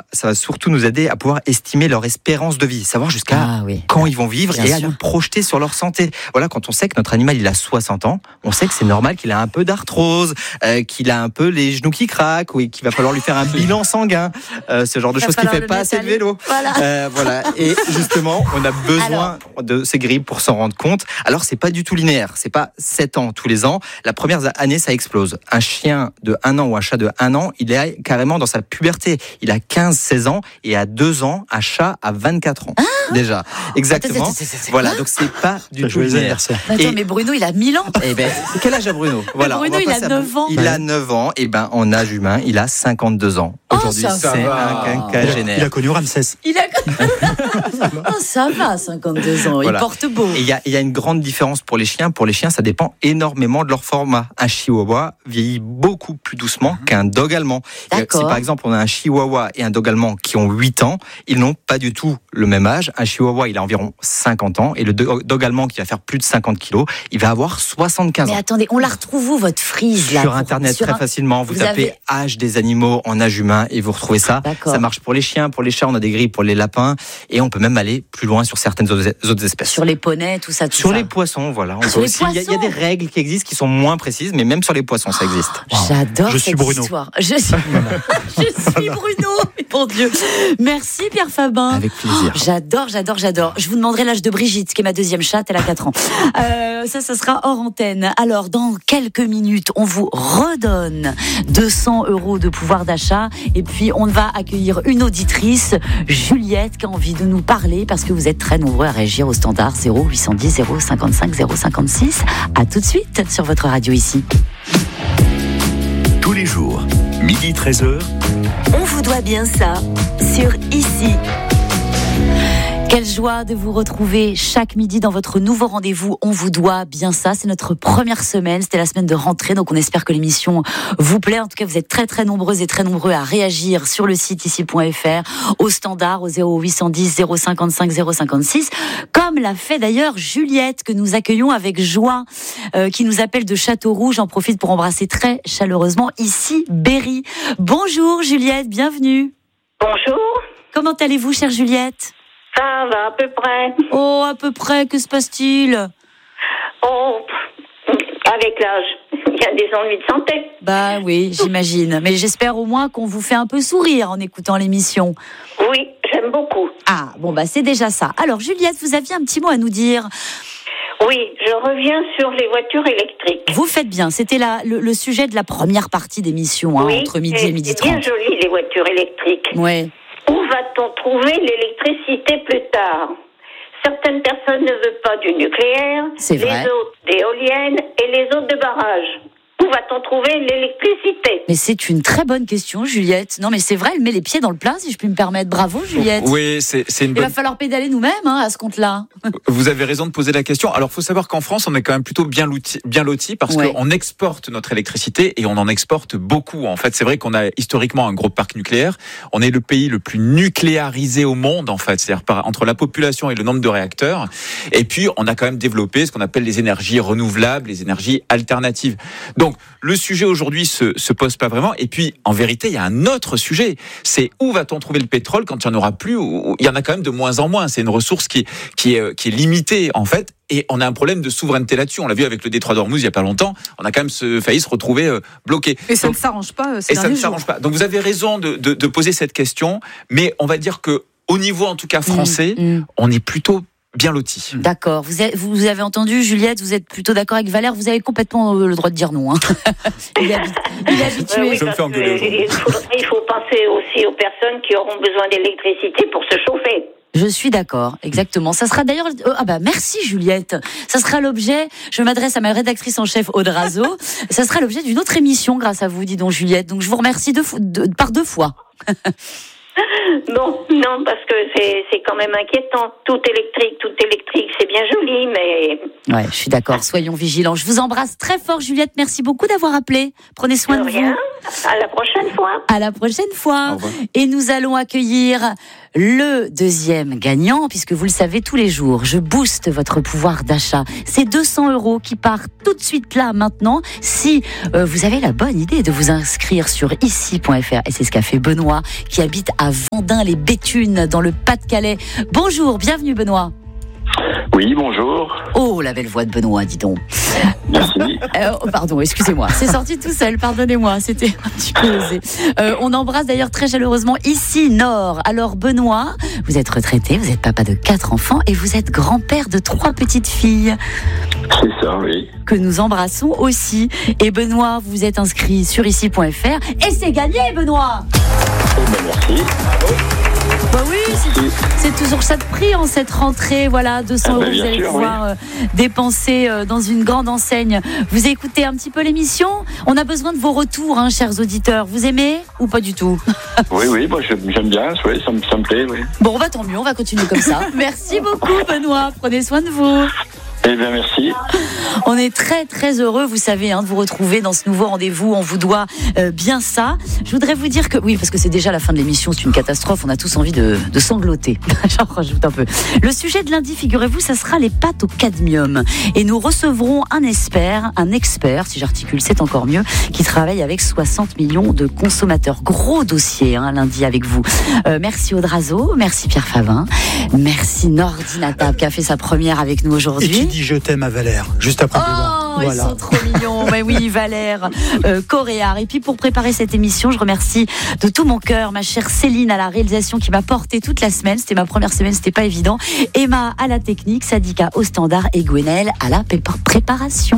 ça va surtout nous aider à pouvoir estimer leur espérance de vie, savoir jusqu'à quand ils vont vivre et à nous projeter sur leur santé. Voilà, quand on sait que notre animal il a 60 ans, on sait que c'est normal qu'il a un peu d'arthrose, qu'il a un peu les genoux qui craquent, ou qu'il va falloir lui faire un bilan sanguin, ce genre de choses, qu'il fait pas assez de vélo. Voilà. Et justement, on a besoin de ces grilles pour s'en rendre compte. Alors c'est pas du tout linéaire, c'est pas 7 ans tous les ans. La première année ça explose. Un chien de 1 an ou un chat de 1 an, il est carrément dans sa puberté. Il a 15-16 ans et à 2 ans, un chat à 24 ans. Déjà. Exactement. Voilà, donc c'est pas du tout linéaire. Attends, mais Bruno, il a 1000 ans. Quel âge a Bruno? Voilà, Bruno, il a 9 ans. Il a 9 ans, et en âge humain, il a 52 ans. Aujourd'hui, c'est un quinquagénaire. Il a connu Ramsès. Ça va, 52 ans. Voilà. Il porte beau. Et il y a une grande différence pour les chiens. Pour les chiens, ça dépend énormément de leur format. Un chihuahua vieillit beaucoup plus doucement qu'un dog allemand. Si par exemple, on a un chihuahua et un dog allemand qui ont 8 ans, ils n'ont pas du tout le même âge. Un chihuahua, il a environ 50 ans. Et le dog allemand qui va faire plus de 50 kilos, il va avoir 75 ans. Mais attendez, on la retrouve où, votre frise là? Sur Internet, très facilement. Vous tapez âge des animaux en âge humain et vous retrouvez ça. Ça marche pour les chiens, pour les chats, on a des grilles pour les lapins. Et on peut même aller plus loin sur certaines autres espèces. Sur les poneys, tout ça. Sur les poissons, voilà. Il y a des règles qui existent qui sont moins précises, mais même sur les poissons, ça existe. J'adore cette Bruno. histoire. Je suis Bruno, mon Dieu. Merci Pierre Fabin. Avec plaisir. J'adore. Je vous demanderai l'âge de Brigitte, qui est ma deuxième chatte, elle a 4 ans. Ça sera hors antenne. Alors, dans quelques minutes, on vous redonne 200 € de pouvoir d'achat. Et puis, on va accueillir une auditrice, Juliette, qui a envie de nous parler, parce que vous êtes très nombreux à réagir au standard 0810 055 056. À tout de suite sur votre radio ici. Tous les jours, 12h-13h. On vous doit bien ça sur Ici. Quelle joie de vous retrouver chaque midi dans votre nouveau rendez-vous. On vous doit bien ça. C'est notre première semaine. C'était la semaine de rentrée. Donc, on espère que l'émission vous plaît. En tout cas, vous êtes très, très nombreuses et très nombreux à réagir sur le site ici.fr, au standard, au 0810 055 056. Comme l'a fait d'ailleurs Juliette, que nous accueillons avec joie, qui nous appelle de Châteauroux. J'en profite pour embrasser très chaleureusement ici Berry. Bonjour Juliette, bienvenue. Bonjour. Comment allez-vous, chère Juliette? Ça va, à peu près. Oh, à peu près, que se passe-t-il? Oh, avec l'âge, il y a des ennuis de santé. Bah oui, j'imagine. Mais j'espère au moins qu'on vous fait un peu sourire en écoutant l'émission. Oui, j'aime beaucoup. Ah, bon, c'est déjà ça. Alors, Juliette, vous aviez un petit mot à nous dire. Oui, je reviens sur les voitures électriques. Vous faites bien, c'était le sujet de la première partie d'émission, entre midi et midi 30. C'est bien joli, les voitures électriques. Oui. Où va-t-on trouver l'électricité plus tard? Certaines personnes ne veulent pas du nucléaire, les autres d'éoliennes et les autres de barrages. Où va-t-on trouver l'électricité? Mais c'est une très bonne question, Juliette. Non, mais c'est vrai, elle met les pieds dans le plat, si je puis me permettre. Bravo, Juliette. Oui, c'est une bonne... Il va falloir pédaler nous-mêmes à ce compte-là. Vous avez raison de poser la question. Alors, il faut savoir qu'en France, on est quand même plutôt bien lotis parce qu'on exporte notre électricité et on en exporte beaucoup. En fait, c'est vrai qu'on a historiquement un gros parc nucléaire. On est le pays le plus nucléarisé au monde, en fait. C'est-à-dire entre la population et le nombre de réacteurs. Et puis, on a quand même développé ce qu'on appelle les énergies renouvelables, les énergies alternatives. Donc, le sujet aujourd'hui se pose pas vraiment. Et puis, en vérité, il y a un autre sujet. C'est où va-t-on trouver le pétrole quand il n'y en aura plus? Il y en a quand même de moins en moins. C'est une ressource qui est limitée, en fait. Et on a un problème de souveraineté là-dessus. On l'a vu avec le détroit d'Ormuz il y a pas longtemps. On a quand même failli se retrouver bloqué. Et ça ne s'arrange pas. Et ça ne s'arrange pas. Donc, vous avez raison de poser cette question. Mais on va dire que, au niveau, en tout cas, français, on est plutôt bien loti. D'accord. Vous avez entendu, Juliette, vous êtes plutôt d'accord avec Valère, vous avez complètement le droit de dire non. Il est habitué. Je me fais engueuler. Il faut penser aussi aux personnes qui auront besoin d'électricité pour se chauffer. Je suis d'accord, exactement. Ça sera d'ailleurs... merci Juliette. Ça sera l'objet, je m'adresse à ma rédactrice en chef Aude Razo, ça sera l'objet d'une autre émission grâce à vous, dis donc Juliette. Donc je vous remercie par 2 fois. Non, parce que c'est quand même inquiétant. Tout électrique, c'est bien joli, mais... Ouais, je suis d'accord, soyons vigilants. Je vous embrasse très fort, Juliette. Merci beaucoup d'avoir appelé. Prenez soin de vous. À la prochaine fois. À la prochaine fois. Et nous allons accueillir le deuxième gagnant, puisque vous le savez, tous les jours, je booste votre pouvoir d'achat. C'est 200 € qui partent tout de suite là, maintenant, si vous avez la bonne idée de vous inscrire sur ici.fr. Et c'est ce qu'a fait Benoît, qui habite à à Vendin-les-Béthunes, dans le Pas-de-Calais. Bonjour, bienvenue Benoît. Oui, bonjour. Oh, la belle voix de Benoît, dis donc. Merci. Pardon, excusez-moi. C'est sorti tout seul, pardonnez-moi, c'était un petit peu osé. On embrasse d'ailleurs très chaleureusement ici, Nord. Alors Benoît, vous êtes retraité, vous êtes papa de 4 enfants et vous êtes grand-père de 3 petites filles. C'est ça, oui. Que nous embrassons aussi. Et Benoît, vous êtes inscrit sur ici.fr et c'est gagné, Benoît. Merci. Bah oui, c'est toujours ça de prix en cette rentrée, voilà, 200 euros, vous allez pouvoir dépenser dans une grande enseigne. Vous écoutez un petit peu l'émission ? On a besoin de vos retours, hein, chers auditeurs. Vous aimez ou pas du tout ? Oui, moi j'aime bien, oui, ça me plaît, oui. Bon, bah tant mieux, on va continuer comme ça. Merci beaucoup, Benoît. Prenez soin de vous. Eh bien, merci. On est très très heureux, vous savez, de vous retrouver dans ce nouveau rendez-vous. On vous doit bien ça. Je voudrais vous dire que, oui, parce que c'est déjà la fin de l'émission, c'est une catastrophe. On a tous envie de sangloter. J'en rajoute un peu. Le sujet de lundi, figurez-vous, ça sera les pâtes au cadmium. Et nous recevrons un expert, si j'articule, c'est encore mieux, qui travaille avec 60 millions de consommateurs. Gros dossier, lundi avec vous. Merci Audrazo, merci Pierre Favin, merci Nordinata qui a fait sa première avec nous aujourd'hui. Et qui dit je t'aime à Valère, juste après le débat. Voilà. Ils sont trop mignons. Mais oui, Valère, Coréard. Et puis pour préparer cette émission, je remercie de tout mon cœur ma chère Céline à la réalisation qui m'a portée toute la semaine. C'était ma première semaine, c'était pas évident. Emma à la technique, Sadika au standard et Gwenaëlle à la préparation.